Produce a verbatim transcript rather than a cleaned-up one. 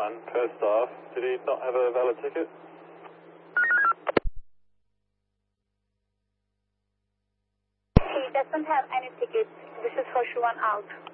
one per staff. Did he not have a valid ticket? He doesn't have any tickets. This is for Shuan out.